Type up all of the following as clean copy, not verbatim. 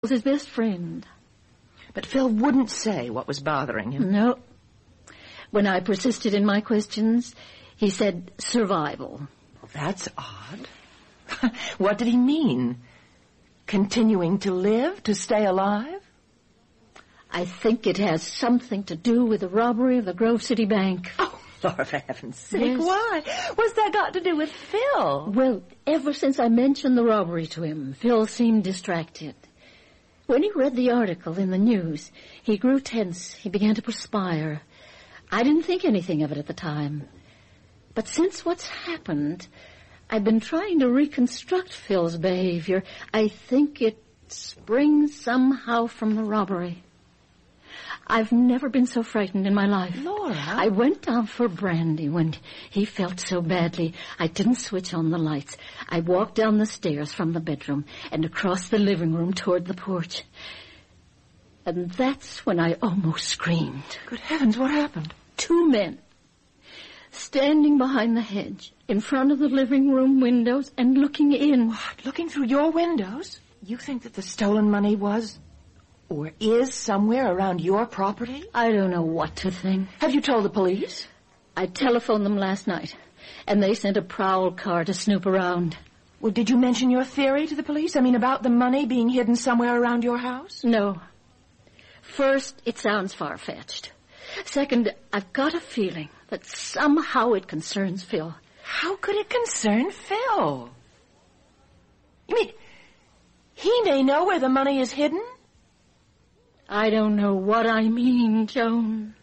was his best friend. But Phil wouldn't say what was bothering him. No. When I persisted in my questions, he said survival. Well, that's odd. What did he mean? Continuing to live, to stay alive? I think it has something to do with the robbery of the Grove City Bank. Oh, Laura, for heaven's sake, Yes. why? What's that got to do with Phil? Well, ever since I mentioned the robbery to him, Phil seemed distracted. When he read the article in the news, he grew tense. He began to perspire. I didn't think anything of it at the time. But since what's happened, I've been trying to reconstruct Phil's behavior. I think it springs somehow from the robbery. I've never been so frightened in my life. Laura? I went down for brandy when he felt so badly. I didn't switch on the lights. I walked down the stairs from the bedroom and across the living room toward the porch. And that's when I almost screamed. Good heavens, what happened? 2 men standing behind the hedge in front of the living room windows and looking in. What, looking through your windows? You think that the stolen money was or is somewhere around your property? I don't know what to think. Have you told the police? I telephoned them last night, and they sent a prowl car to snoop around. Well, did you mention your theory to the police? I mean, about the money being hidden somewhere around your house? No. First, it sounds far-fetched. Second, I've got a feeling that somehow it concerns Phil. How could it concern Phil? You mean, he may know where the money is hidden? I don't know what I mean, Joan.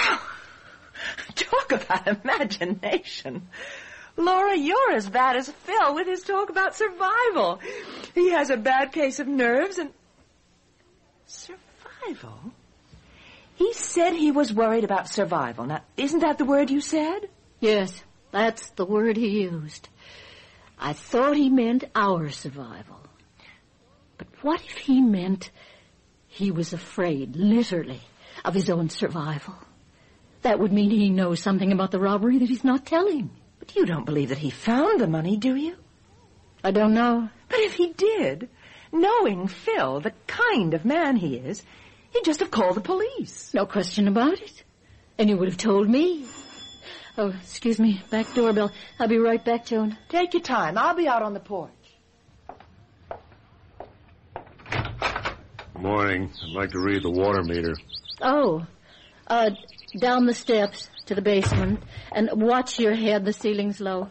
Talk about imagination. Laura, you're as bad as Phil with his talk about survival. He has a bad case of nerves and... Survival? He said he was worried about survival. Now, isn't that the word you said? Yes, that's the word he used. I thought he meant our survival. But what if he meant he was afraid, literally, of his own survival? That would mean he knows something about the robbery that he's not telling. But you don't believe that he found the money, do you? I don't know. But if he did, knowing Phil, the kind of man he is, he'd just have called the police. No question about it. And you would have told me. Oh, excuse me, back doorbell. I'll be right back, Joan. Take your time. I'll be out on the porch. Morning. I'd like to read the water meter. Oh, down the steps to the basement. And watch your head, the ceiling's low.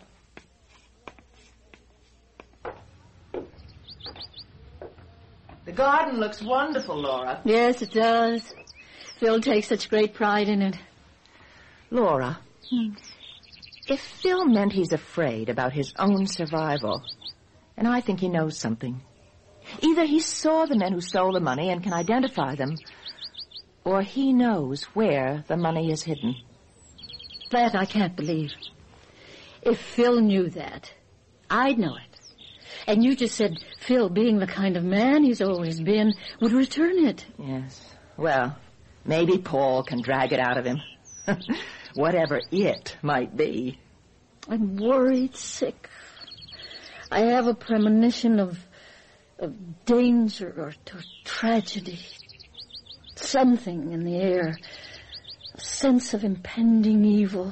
The garden looks wonderful, Laura. Yes, it does. Phil takes such great pride in it. Laura, if Phil meant he's afraid about his own survival, and I think he knows something, either he saw the men who stole the money and can identify them, or he knows where the money is hidden. That I can't believe. If Phil knew that, I'd know it. And you just said Phil, being the kind of man he's always been, would return it. Yes. Well, maybe Paul can drag it out of him. Whatever it might be. I'm worried sick. I have a premonition of danger or tragedy. Something in the air. A sense of impending evil.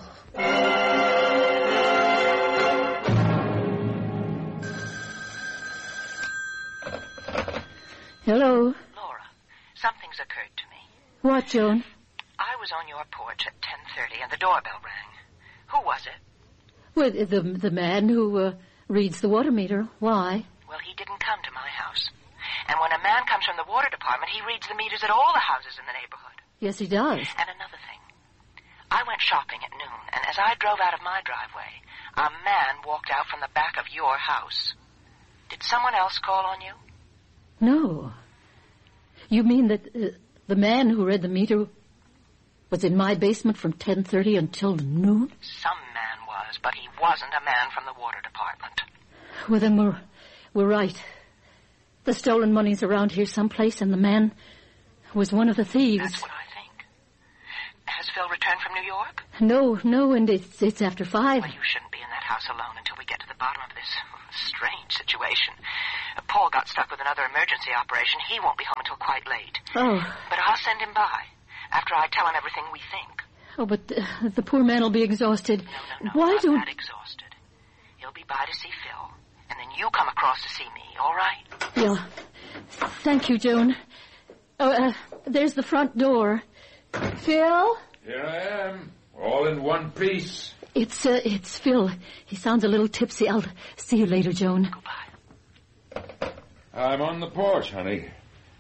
Hello? Laura, something's occurred to me. What, Joan? I was on your porch at 10:30 and the doorbell rang. Who was it? Well, the man who reads the water meter. Why? Well, he didn't come to my house. And when a man comes from the water department, he reads the meters at all the houses in the neighborhood. Yes, he does. And another thing. I went shopping at noon, and as I drove out of my driveway, a man walked out from the back of your house. Did someone else call on you? No. You mean that the man who read the meter was in my basement from 10:30 until noon? Some man was, but he wasn't a man from the water department. Well, then we're right. The stolen money's around here someplace, and the man was one of the thieves. That's what I think. Has Phil returned from New York? No, and it's after 5. Well, you shouldn't be in that house alone until we get to the bottom of this strange situation. Paul got stuck with another emergency operation. He won't be home until quite late. Oh. But I'll send him by after I tell him everything we think. Oh, but the poor man will be exhausted. No, Why not don't... that exhausted. He'll be by to see Phil, and then you come across to see me, all right? Yeah. Thank you, Joan. Oh, there's the front door. Phil? Here I am, all in one piece. It's Phil. He sounds a little tipsy. I'll see you later, Joan. Goodbye. I'm on the porch, honey.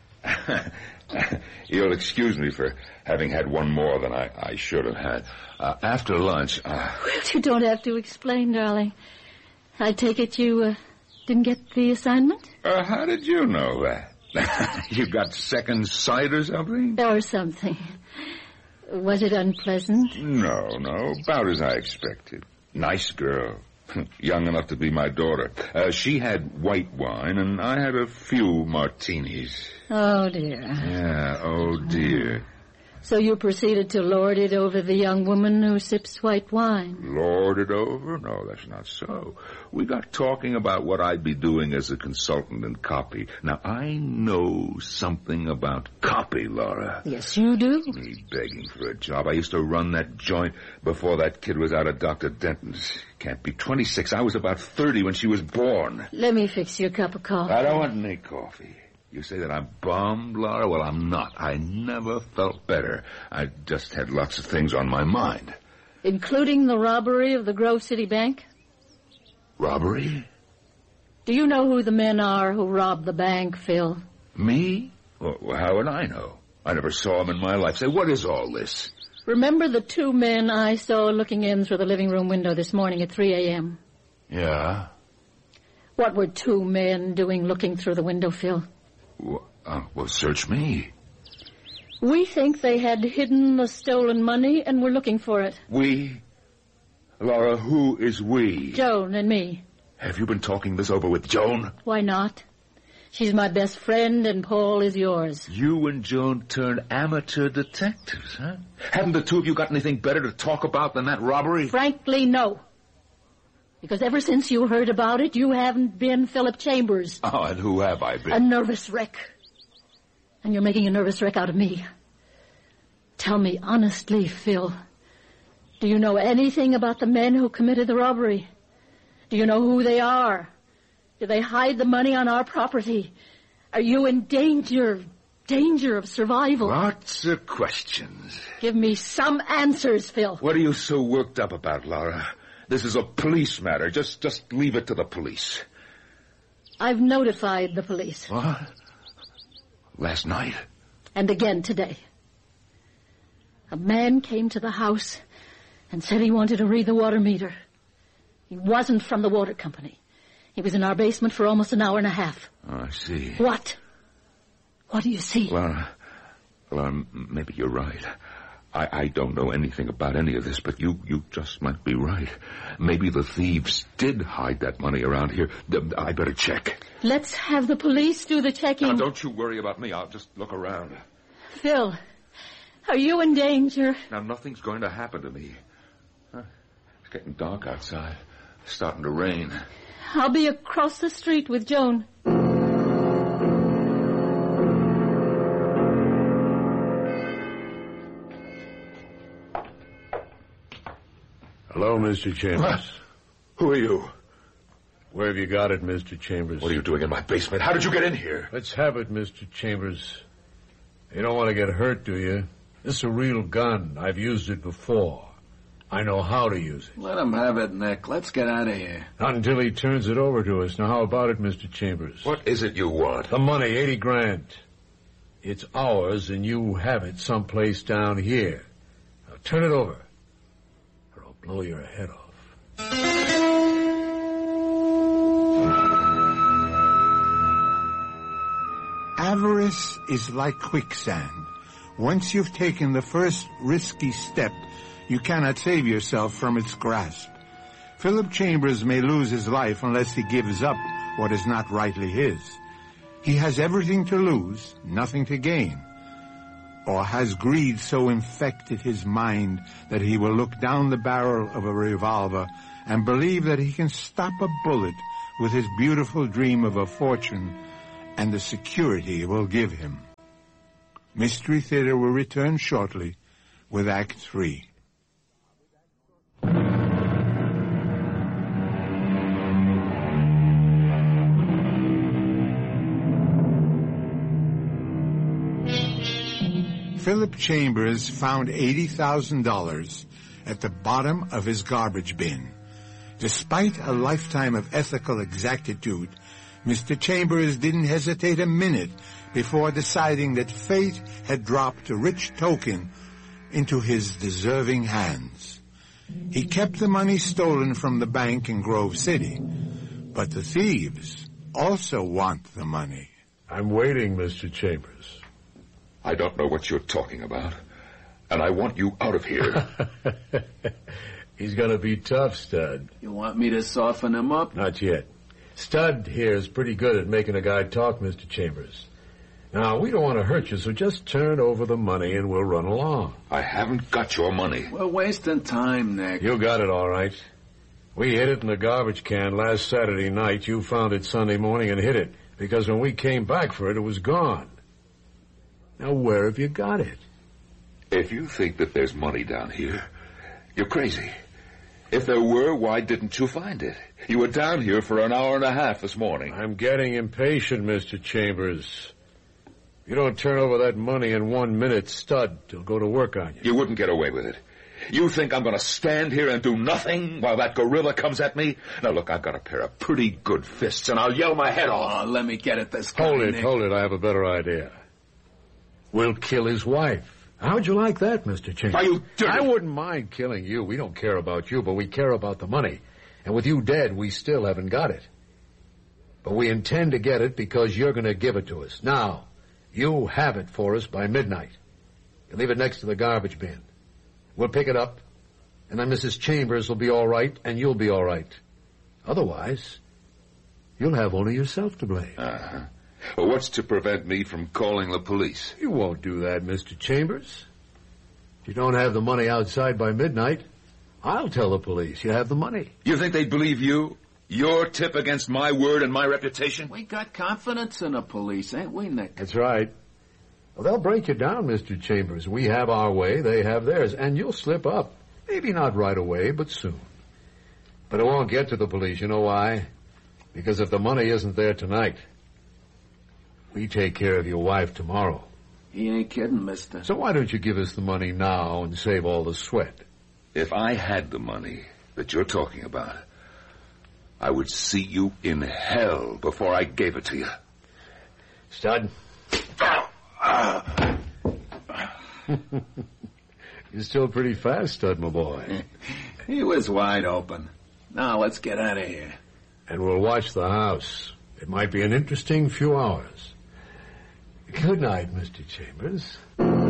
You'll excuse me for having had one more than I should have had. After lunch... Well, you don't have to explain, darling. I take it you didn't get the assignment? How did you know that? You got second sight or something? Or something. Was it unpleasant? No, about as I expected. Nice girl. Young enough to be my daughter. She had white wine, and I had a few martinis. Oh, dear. Yeah, oh, dear. So you proceeded to lord it over the young woman who sips white wine? Lord it over? No, that's not so. We got talking about what I'd be doing as a consultant in copy. Now, I know something about copy, Laura. Yes, you do. Me begging for a job. I used to run that joint before that kid was out of Dr. Denton's. Can't be 26. I was about 30 when she was born. Let me fix you a cup of coffee. I don't want any coffee. You say that I'm bummed, Laura? Well, I'm not. I never felt better. I just had lots of things on my mind. Including the robbery of the Grove City Bank? Robbery? Do you know who the men are who robbed the bank, Phil? Me? Well, how would I know? I never saw them in my life. Say, what is all this? Remember the two men I saw looking in through the living room window this morning at 3 a.m.? Yeah? What were two men doing looking through the window, Phil? Well, search me. We think they had hidden the stolen money and were looking for it. We? Laura, who is we? Joan and me. Have you been talking this over with Joan? Why not? She's my best friend and Paul is yours. You and Joan turned amateur detectives, huh? Haven't the two of you got anything better to talk about than that robbery? Frankly, no. Because ever since you heard about it, you haven't been Philip Chambers. Oh, and who have I been? A nervous wreck. And you're making a nervous wreck out of me. Tell me honestly, Phil. Do you know anything about the men who committed the robbery? Do you know who they are? Do they hide the money on our property? Are you in danger of survival? Lots of questions. Give me some answers, Phil. What are you so worked up about, Laura? This is a police matter. Just leave it to the police. I've notified the police. What? Last night? And again today. A man came to the house and said he wanted to read the water meter. He wasn't from the water company. He was in our basement for almost an hour and a half. Oh, I see. What? What do you see? Laura, maybe you're right. I don't know anything about any of this, but you just might be right. Maybe the thieves did hide that money around here. I better check. Let's have the police do the checking. Now, don't you worry about me. I'll just look around. Phil, are you in danger? Now, nothing's going to happen to me. It's getting dark outside. It's starting to rain. I'll be across the street with Joan. Hello, Mr. Chambers. What? Who are you? Where have you got it, Mr. Chambers? What are you doing in my basement? How did you get in here? Let's have it, Mr. Chambers. You don't want to get hurt, do you? This is a real gun. I've used it before. I know how to use it. Let him have it, Nick. Let's get out of here. Not until he turns it over to us. Now, how about it, Mr. Chambers? What is it you want? The money, $80,000. It's ours, and you have it someplace down here. Now, turn it over, or I'll blow your head off. Avarice is like quicksand. Once you've taken the first risky step, you cannot save yourself from its grasp. Philip Chambers may lose his life unless he gives up what is not rightly his. He has everything to lose, nothing to gain. Or has greed so infected his mind that he will look down the barrel of a revolver and believe that he can stop a bullet with his beautiful dream of a fortune and the security it will give him. Mystery Theater will return shortly with Act 3. Philip Chambers found $80,000 at the bottom of his garbage bin. Despite a lifetime of ethical exactitude, Mr. Chambers didn't hesitate a minute before deciding that fate had dropped a rich token into his deserving hands. He kept the money stolen from the bank in Grove City, but the thieves also want the money. I'm waiting, Mr. Chambers. I don't know what you're talking about, and I want you out of here. He's gonna be tough, Stud. You want me to soften him up? Not yet. Stud here is pretty good at making a guy talk, Mr. Chambers. Now, we don't want to hurt you, so just turn over the money and we'll run along. I haven't got your money. We're wasting time, Nick. You got it all right. We hid it in the garbage can last Saturday night. You found it Sunday morning and hid it, because when we came back for it, it was gone. Now, where have you got it? If you think that there's money down here, you're crazy. If there were, why didn't you find it? You were down here for an hour and a half this morning. I'm getting impatient, Mr. Chambers. If you don't turn over that money in 1 minute, Stud will go to work on you. You wouldn't get away with it. You think I'm going to stand here and do nothing while that gorilla comes at me? Now, look, I've got a pair of pretty good fists, and I'll yell my head off. Oh, let me get at this guy, Hold it, Nick. hold it. I have a better idea. We'll kill his wife. How'd you like that, Mr. Chambers? Are you dirty? I wouldn't mind killing you. We don't care about you, but we care about the money. And with you dead, we still haven't got it. But we intend to get it because you're going to give it to us. Now, you have it for us by midnight. You leave it next to the garbage bin. We'll pick it up, and then Mrs. Chambers will be all right, and you'll be all right. Otherwise, you'll have only yourself to blame. Uh-huh. Well, what's to prevent me from calling the police? You won't do that, Mr. Chambers. If you don't have the money outside by midnight, I'll tell the police you have the money. You think they'd believe you? Your tip against my word and my reputation? We got confidence in the police, ain't we, Nick? That's right. Well, they'll break you down, Mr. Chambers. We have our way, they have theirs, and you'll slip up. Maybe not right away, but soon. But it won't get to the police. You know why? Because if the money isn't there tonight, we take care of your wife tomorrow. He ain't kidding, mister. So why don't you give us the money now and save all the sweat? If I had the money that you're talking about, I would see you in hell before I gave it to you. Stud. You're still pretty fast, Stud, my boy. He was wide open. Now let's get out of here. And we'll watch the house. It might be an interesting few hours. Good night, Mr. Chambers.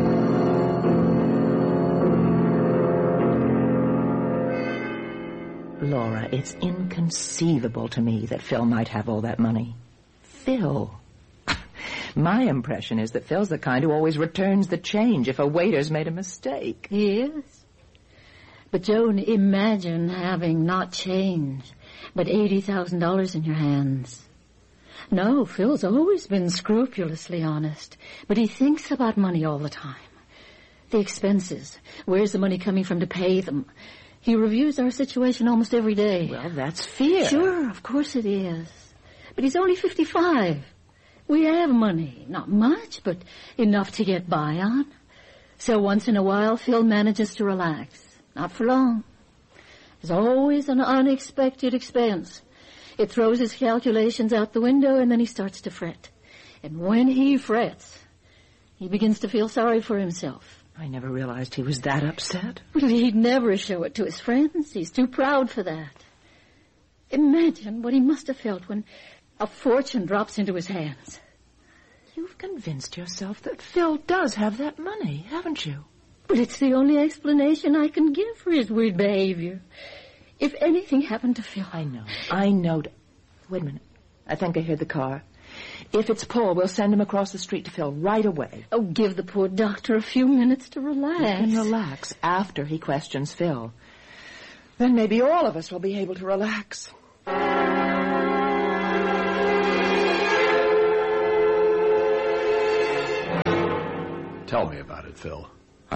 Laura, it's inconceivable to me that Phil might have all that money. Phil. My impression is that Phil's the kind who always returns the change if a waiter's made a mistake. He is. But, Joan, imagine having not change, but $80,000 in your hands. No, Phil's always been scrupulously honest, but he thinks about money all the time. The expenses, where's the money coming from to pay them? He reviews our situation almost every day. Well, that's fear. Sure, of course it is. But he's only 55. We have money, not much, but enough to get by on. So once in a while, Phil manages to relax. Not for long. There's always an unexpected expense. It throws his calculations out the window, and then he starts to fret. And when he frets, he begins to feel sorry for himself. I never realized he was that upset. Well, he'd never show it to his friends. He's too proud for that. Imagine what he must have felt when a fortune drops into his hands. You've convinced yourself that Phil does have that money, haven't you? But it's the only explanation I can give for his weird behavior. If anything happened to Phil... I know. Wait a minute. I think I hear the car. If it's Paul, we'll send him across the street to Phil right away. Oh, give the poor doctor a few minutes to relax. He can relax after he questions Phil. Then maybe all of us will be able to relax. Tell me about it, Phil.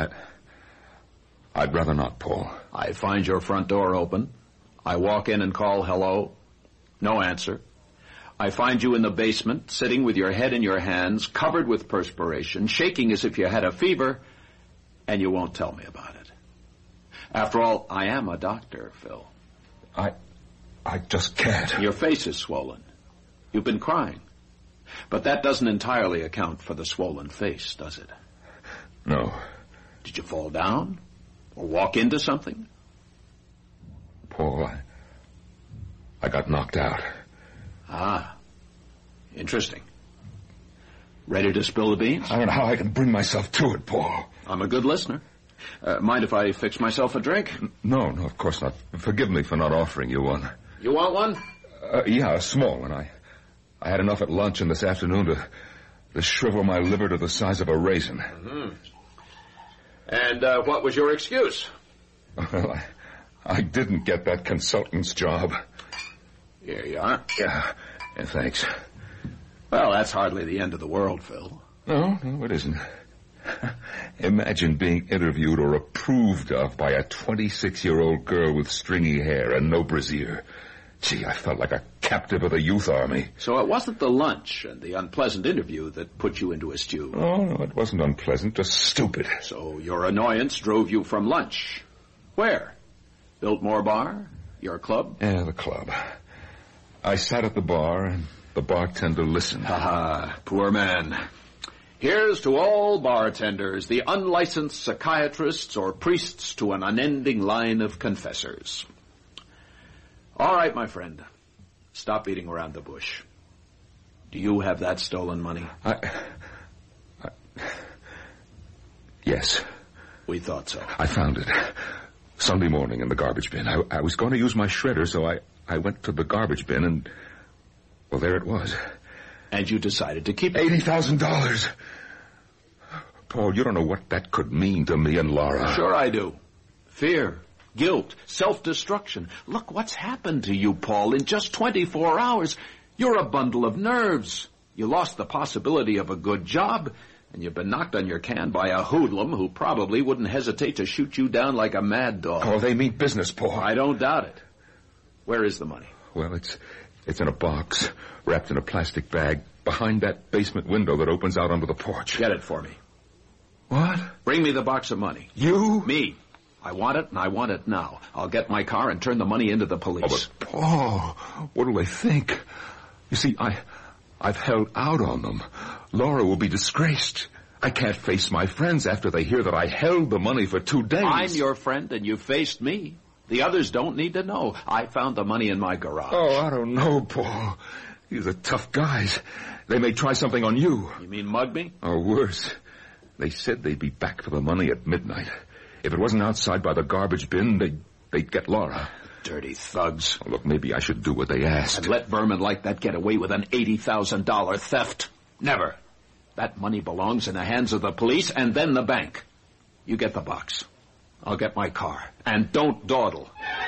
I'd rather not, Paul. I find your front door open. I walk in and call hello. No answer. I find you in the basement, sitting with your head in your hands, covered with perspiration, shaking as if you had a fever, and you won't tell me about it. After all, I am a doctor, Phil. I just can't. Your face is swollen. You've been crying. But that doesn't entirely account for the swollen face, does it? No. Did you fall down? Or walk into something? Paul, I got knocked out. Ah. Interesting. Ready to spill the beans? I don't know how I can bring myself to it, Paul. I'm a good listener. Mind if I fix myself a drink? No, of course not. Forgive me for not offering you one. You want one? Yeah, a small one. I had enough at lunch and this afternoon to shrivel my liver to the size of a raisin. Mm-hmm. And what was your excuse? Well, I didn't get that consultant's job. Here you are. Yeah, thanks. Well, that's hardly the end of the world, Phil. No, it isn't. Imagine being interviewed or approved of by a 26-year-old girl with stringy hair and no brassiere. Gee, I felt like a captive of the youth army. So it wasn't the lunch and the unpleasant interview that put you into a stew? Oh, no, it wasn't unpleasant, just stupid. So your annoyance drove you from lunch. Where? Biltmore Bar? Your club? Yeah, the club. I sat at the bar, and the bartender listened. Ha, poor man. Here's to all bartenders, the unlicensed psychiatrists or priests to an unending line of confessors. All right, my friend. Stop beating around the bush. Do you have that stolen money? Yes. We thought so. I found it. Sunday morning in the garbage bin. I was going to use my shredder, so I went to the garbage bin and, well, there it was. And you decided to keep it? $80,000. Paul, you don't know what that could mean to me and Laura. Sure I do. Fear, guilt, self-destruction. Look what's happened to you, Paul, in just 24 hours. You're a bundle of nerves. You lost the possibility of a good job, and you've been knocked on your can by a hoodlum who probably wouldn't hesitate to shoot you down like a mad dog. Oh, they mean business, Paul. I don't doubt it. Where is the money? Well, it's in a box, wrapped in a plastic bag, behind that basement window that opens out onto the porch. Get it for me. What? Bring me the box of money. You? Me. I want it, and I want it now. I'll get my car and turn the money into the police. Oh, but Paul, what'll they think? You see, I've held out on them. Laura will be disgraced. I can't face my friends after they hear that I held the money for 2 days. I'm your friend, and you faced me. The others don't need to know. I found the money in my garage. Oh, I don't know, Paul. These are tough guys. They may try something on you. You mean mug me? Or worse. They said they'd be back for the money at midnight. If it wasn't outside by the garbage bin, they'd get Laura. Dirty thugs. Oh, look, maybe I should do what they asked. And let vermin like that get away with an $80,000 theft? Never. That money belongs in the hands of the police and then the bank. You get the box. I'll get my car. And don't dawdle.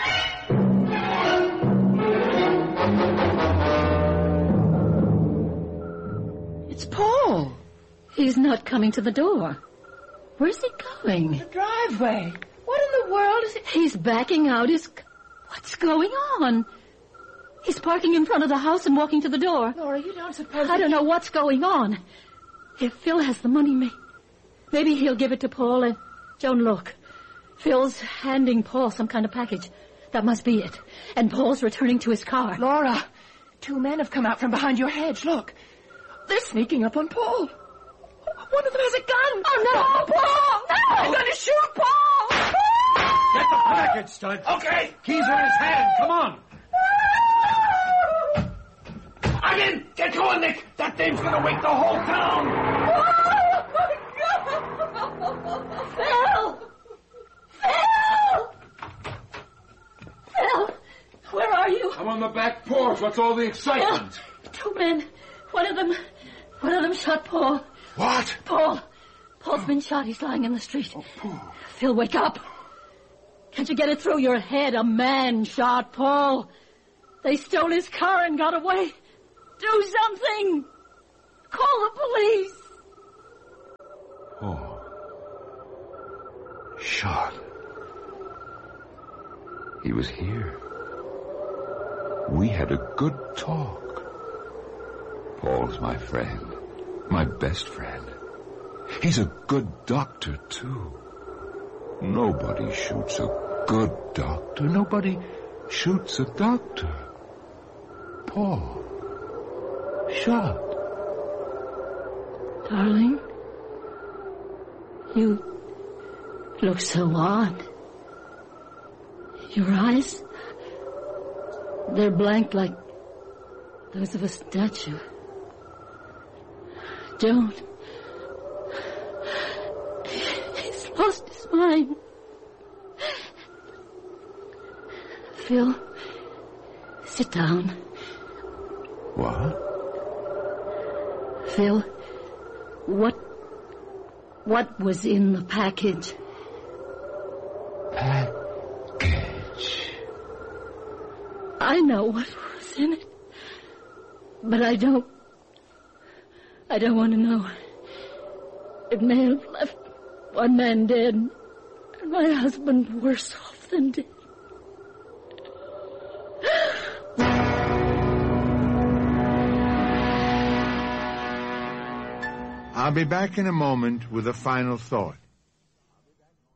It's Paul. He's not coming to the door. Where's he going? The driveway. What in the world is it? He's backing out his... What's going on? He's parking in front of the house and walking to the door. Laura, you don't suppose... I don't know what's going on. If Phil has the money, maybe he'll give it to Paul and... Joan, look. Phil's handing Paul some kind of package. That must be it. And Paul's returning to his car. Laura, 2 men have come out from behind your hedge. Look. They're sneaking up on Paul. One of them has a gun. Oh, no, Paul! No! I'm going to shoot Paul! Paul! Get the package, Stud. Okay. Keys are in his hand. Come on. I'm in. Get going, Nick. That dame's going to wake the whole town. Oh, my God! Phil! Phil! Phil! Where are you? I'm on the back porch. What's all the excitement? Phil, 2 men. One of them shot Paul. What? Paul's been shot. He's lying in the street. Phil, wake up. Can't you get it through your head? A man shot Paul. They stole his car and got away. Do something. Call the police. Paul. Shot. He was here. We had a good talk. Paul's my friend. My best friend. He's a good doctor, too. Nobody shoots a good doctor. Nobody shoots a doctor. Paul. Shot. Darling, you look so odd. Your eyes, they're blank like those of a statue. Don't. He's lost his mind. Phil, sit down. What? Phil, what was in the package? Package. I know what was in it, but I don't want to know. It may have left one man dead, and my husband worse off than dead. I'll be back in a moment with a final thought.